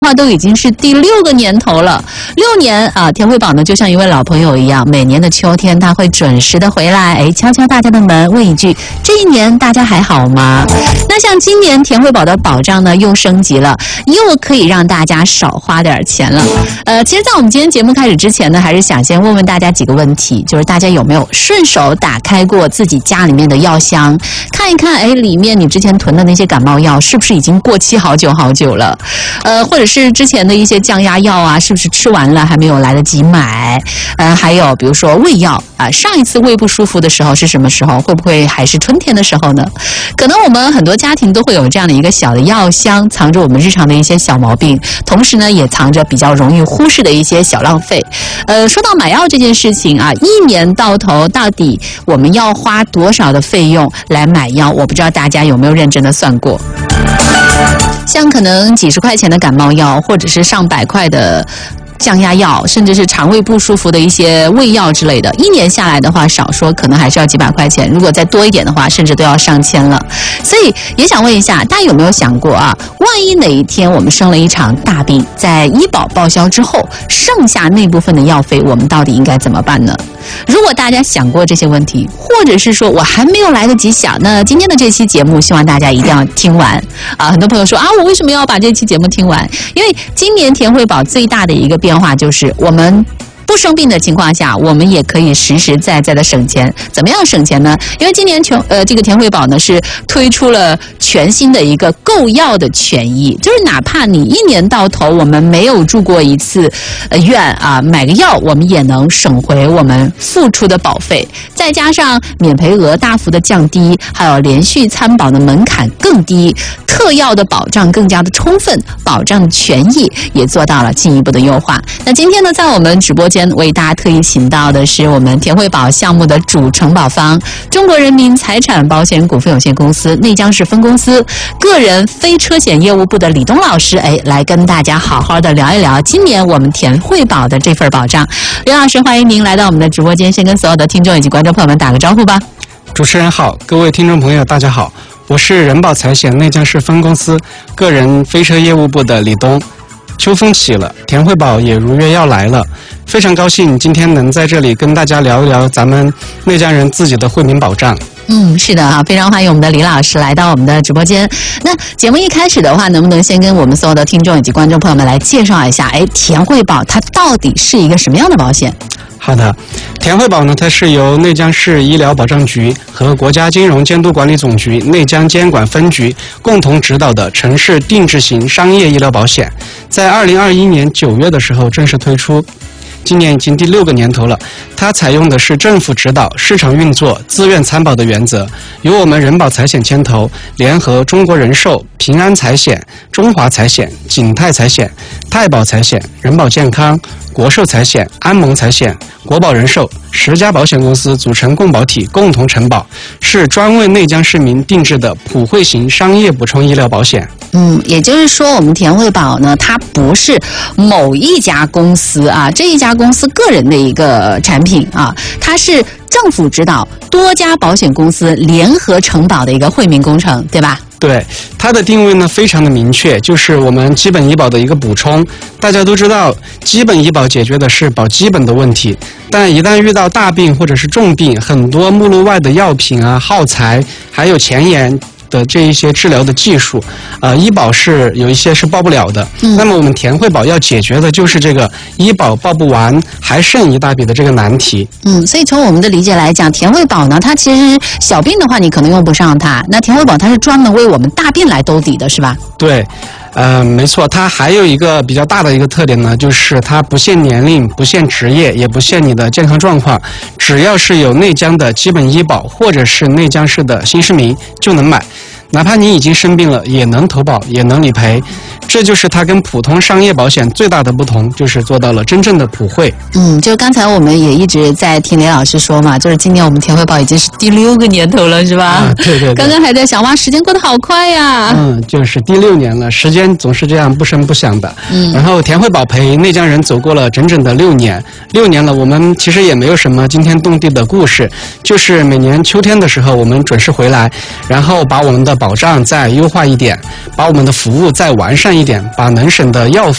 话都已经是第6个年头了，6年啊，田慧宝呢就像一位老朋友一样，每年的秋天他会准时的回来，敲敲大家的门，问一句：这一年大家还好吗？那像今年田慧宝的保障呢又升级了，又可以让大家少花点钱了。其实，在我们今天节目开始之前呢，还是想先问问大家几个问题，就是大家有没有顺手打开过自己家里面的药箱，看一看，里面你之前囤的那些感冒药是不是已经过期好久好久了？或者是之前的一些降压药啊，是不是吃完了还没有来得及买？还有比如说胃药啊，上一次胃不舒服的时候是什么时候？会不会还是春天的时候呢？可能我们很多家庭都会有这样的一个小的药箱，藏着我们日常的一些小毛病，同时呢也藏着比较容易忽视的一些小浪费。说到买药这件事情啊，一年到头到底我们要花多少的费用来买药？我不知道大家有没有认真的算过。像可能几十块钱的感冒药，或者是上百块的降压药，甚至是肠胃不舒服的一些胃药之类的，一年下来的话，少说可能还是要几百块钱，如果再多一点的话，甚至都要上千了。所以也想问一下，大家有没有想过啊，万一哪一天我们生了一场大病，在医保报销之后，剩下那部分的药费，我们到底应该怎么办呢？如果大家想过这些问题，或者是说我还没有来得及想，那今天的这期节目希望大家一定要听完啊！很多朋友说啊，我为什么要把这期节目听完？因为今年田慧宝最大的一个变化就是我们不生病的情况下，我们也可以实实在在的省钱。怎么样省钱呢？因为今年这个田慧宝呢是推出了全新的一个购药的权益，就是哪怕你一年到头我们没有住过一次院啊，买个药我们也能省回我们付出的保费，再加上免赔额大幅的降低，还有连续参保的门槛更低，特药的保障更加的充分，保障权益也做到了进一步的优化。那今天呢，在我们直播间为大家特意请到的是我们田慧宝项目的主承保方中国人民财产保险股份有限公司内江市分公司个人非车险业务部的李东老师，来跟大家好好的聊一聊今年我们田慧宝的这份保障。李老师，欢迎您来到我们的直播间，先跟所有的听众以及观众朋友们打个招呼吧。 主持人好，各位听众朋友大家好，我是人保财险内江市分公司个人非车业务部的李东。秋风起了，田慧宝也如约要来了，非常高兴今天能在这里跟大家聊一聊咱们内江人自己的惠民保障。 是的啊，非常欢迎我们的李老师来到我们的直播间。那节目一开始的话，能不能先跟我们所有的听众以及观众朋友们来介绍一下，田慧宝它到底是一个什么样的保险？ 好的，田慧宝呢，它是由内江市医疗保障局和国家金融监督管理总局内江监管分局共同指导的城市定制型商业医疗保险，在2021年9月的时候正式推出。今年已经第6个年头了，它采用的是政府指导、市场运作、自愿参保的原则，由我们人保财险牵头，联合中国人寿、平安财险、中华财险、景泰财险、太保财险、人保健康、国寿财险、安盟财险、国保人寿10家保险公司组成共保体，共同承保，是专为内江市民定制的普惠型商业补充医疗保险。 也就是说，我们田慧宝呢，它不是某一家公司啊，这一家公司个人的一个产品啊，它是政府指导多家保险公司联合承保的一个惠民工程，对吧？ 对，它的定位呢非常的明确，就是我们基本医保的一个补充。大家都知道，基本医保解决的是保基本的问题，但一旦遇到大病或者是重病，很多目录外的药品啊、耗材，还有前沿的这一些治疗的技术，医保是有一些是报不了的。那么我们田慧宝要解决的就是这个医保报不完，还剩一大笔的这个难题。 所以从我们的理解来讲，田慧宝呢，它其实小病的话你可能用不上它，那田慧宝它是专门为我们大病来兜底的，是吧？ 对。没错，它还有一个比较大的一个特点呢，就是它不限年龄、不限职业，也不限你的健康状况，只要是有内江的基本医保或者是内江市的新市民就能买，哪怕你已经生病了也能投保，也能理赔。这就是它跟普通商业保险最大的不同，就是做到了真正的普惠。 就刚才我们也一直在听李老师说嘛，就是今年我们田慧宝已经是第6个年头了，是吧？对。刚刚还在想，哇，时间过得好快呀。 就是第6年了，时间总是这样不声不响的。然后田慧宝陪内江人走过了整整的6年，6年了，我们其实也没有什么惊天动地的故事，就是每年秋天的时候我们准时回来，然后把我们的保障再优化一点，把我们的服务再完善一点，把能省的药